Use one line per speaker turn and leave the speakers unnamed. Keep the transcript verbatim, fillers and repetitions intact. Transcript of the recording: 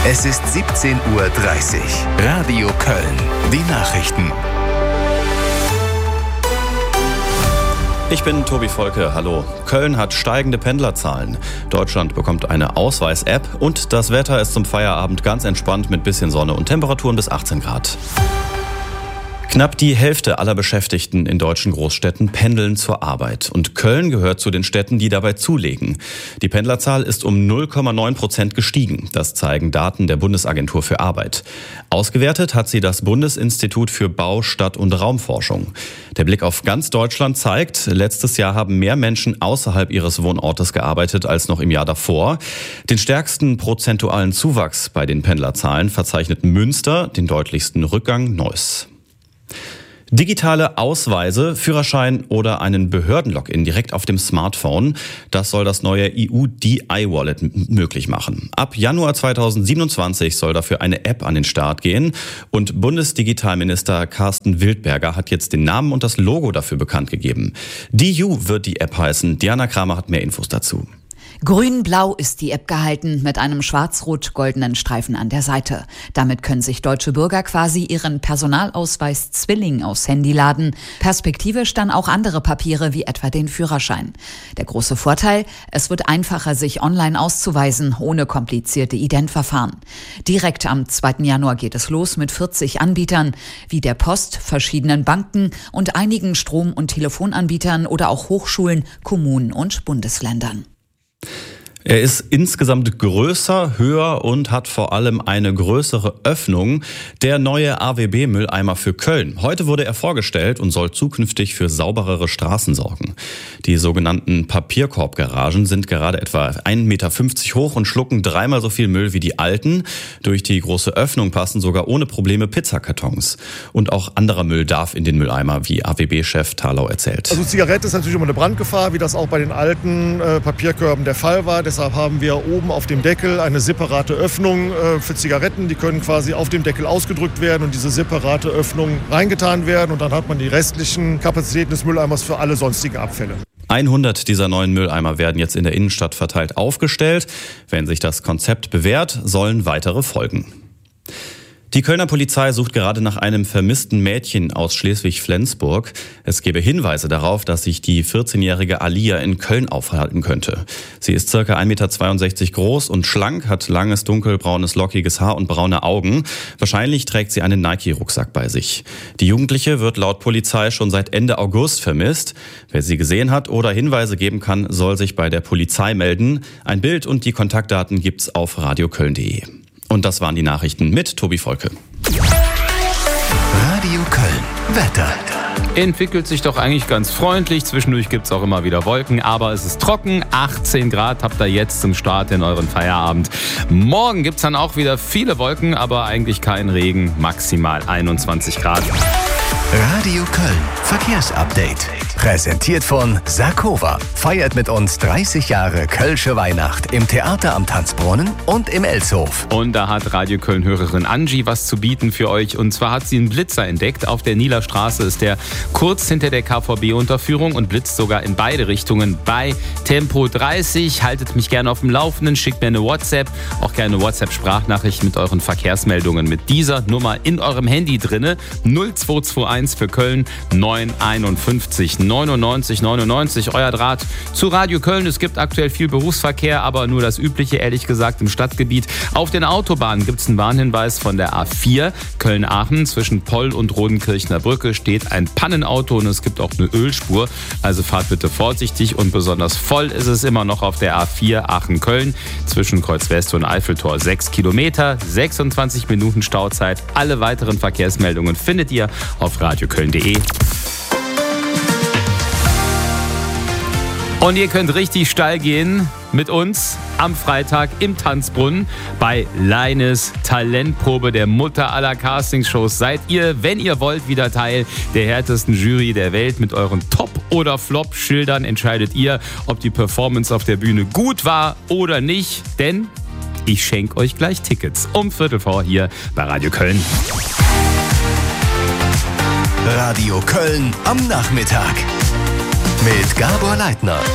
Es ist siebzehn Uhr dreißig. Radio Köln. Die Nachrichten.
Ich bin Tobi Volke, hallo. Köln hat steigende Pendlerzahlen. Deutschland bekommt eine Ausweis-App und das Wetter ist zum Feierabend ganz entspannt mit bisschen Sonne und Temperaturen bis achtzehn Grad. Knapp die Hälfte aller Beschäftigten in deutschen Großstädten pendeln zur Arbeit. Und Köln gehört zu den Städten, die dabei zulegen. Die Pendlerzahl ist um null Komma neun Prozent gestiegen. Das zeigen Daten der Bundesagentur für Arbeit. Ausgewertet hat sie das Bundesinstitut für Bau-, Stadt- und Raumforschung. Der Blick auf ganz Deutschland zeigt, letztes Jahr haben mehr Menschen außerhalb ihres Wohnortes gearbeitet als noch im Jahr davor. Den stärksten prozentualen Zuwachs bei den Pendlerzahlen verzeichnet Münster, den deutlichsten Rückgang Neuss. Digitale Ausweise, Führerschein oder einen Behördenlogin direkt auf dem Smartphone, das soll das neue E U-D I-Wallet möglich machen. Ab Januar zweitausendsiebenundzwanzig soll dafür eine App an den Start gehen und Bundesdigitalminister Carsten Wildberger hat jetzt den Namen und das Logo dafür bekannt gegeben. D U wird die App heißen. Diana Kramer hat mehr Infos dazu.
Grün-blau ist die App gehalten mit einem schwarz-rot-goldenen Streifen an der Seite. Damit können sich deutsche Bürger quasi ihren Personalausweis Zwilling aufs Handy laden. Perspektivisch dann auch andere Papiere wie etwa den Führerschein. Der große Vorteil, es wird einfacher, sich online auszuweisen, ohne komplizierte Identverfahren. Direkt am zweiten Januar geht es los mit vierzig Anbietern, wie der Post, verschiedenen Banken und einigen Strom- und Telefonanbietern oder auch Hochschulen, Kommunen und Bundesländern.
Er ist insgesamt größer, höher und hat vor allem eine größere Öffnung. Der neue A W B-Mülleimer für Köln. Heute wurde er vorgestellt und soll zukünftig für sauberere Straßen sorgen. Die sogenannten Papierkorbgaragen sind gerade etwa ein Meter fünfzig hoch und schlucken dreimal so viel Müll wie die alten. Durch die große Öffnung passen sogar ohne Probleme Pizzakartons. Und auch anderer Müll darf in den Mülleimer, wie A W B-Chef Thalau erzählt.
Also Zigarette ist natürlich immer eine Brandgefahr, wie das auch bei den alten äh, Papierkörben der Fall war. Deshalb haben wir oben auf dem Deckel eine separate Öffnung äh, für Zigaretten. Die können quasi auf dem Deckel ausgedrückt werden und diese separate Öffnung reingetan werden. Und dann hat man die restlichen Kapazitäten des Mülleimers für alle sonstigen Abfälle.
hundert dieser neuen Mülleimer werden jetzt in der Innenstadt verteilt aufgestellt. Wenn sich das Konzept bewährt, sollen weitere folgen. Die Kölner Polizei sucht gerade nach einem vermissten Mädchen aus Schleswig-Flensburg. Es gebe Hinweise darauf, dass sich die vierzehnjährige Alia in Köln aufhalten könnte. Sie ist circa ein Meter zweiundsechzig groß und schlank, hat langes, dunkelbraunes, lockiges Haar und braune Augen. Wahrscheinlich trägt sie einen Nike-Rucksack bei sich. Die Jugendliche wird laut Polizei schon seit Ende August vermisst. Wer sie gesehen hat oder Hinweise geben kann, soll sich bei der Polizei melden. Ein Bild und die Kontaktdaten gibt's auf radioköln punkt de. Und das waren die Nachrichten mit Tobi Volke.
Radio Köln. Wetter.
Entwickelt sich doch eigentlich ganz freundlich. Zwischendurch gibt es auch immer wieder Wolken, aber es ist trocken. achtzehn Grad habt ihr jetzt zum Start in euren Feierabend. Morgen gibt es dann auch wieder viele Wolken, aber eigentlich kein Regen. Maximal einundzwanzig Grad.
Radio Köln. Verkehrsupdate. Präsentiert von Sarkova. Feiert mit uns dreißig Jahre Kölsche Weihnacht im Theater am Tanzbrunnen und im Elshof.
Und da hat Radio Köln-Hörerin Angie was zu bieten für euch. Und zwar hat sie einen Blitzer entdeckt. Auf der Nieler Straße ist der kurz hinter der K V B-Unterführung und blitzt sogar in beide Richtungen bei Tempo dreißig. Haltet mich gerne auf dem Laufenden, schickt mir eine WhatsApp, auch gerne WhatsApp-Sprachnachricht mit euren Verkehrsmeldungen mit dieser Nummer in eurem Handy drinne. null zwei zwei eins für Köln neun einundfünfzig neunundneunzig neunundneunzig, euer Draht zu Radio Köln. Es gibt aktuell viel Berufsverkehr, aber nur das Übliche, ehrlich gesagt, im Stadtgebiet. Auf den Autobahnen gibt es einen Warnhinweis von der A vier Köln-Aachen. Zwischen Poll und Rodenkirchner Brücke steht ein Pannenauto und es gibt auch eine Ölspur. Also fahrt bitte vorsichtig und besonders voll ist es immer noch auf der A vier Aachen-Köln. Zwischen Kreuz West und Eiffeltor sechs Kilometer, sechsundzwanzig Minuten Stauzeit. Alle weiteren Verkehrsmeldungen findet ihr auf radioköln punkt de. Und ihr könnt richtig steil gehen mit uns am Freitag im Tanzbrunnen bei Leines Talentprobe, der Mutter aller Castingshows. Seid ihr, wenn ihr wollt, wieder Teil der härtesten Jury der Welt. Mit euren Top- oder Flop-Schildern entscheidet ihr, ob die Performance auf der Bühne gut war oder nicht. Denn ich schenke euch gleich Tickets um Viertel vor hier bei Radio Köln.
Radio Köln am Nachmittag mit Gabor Leitner.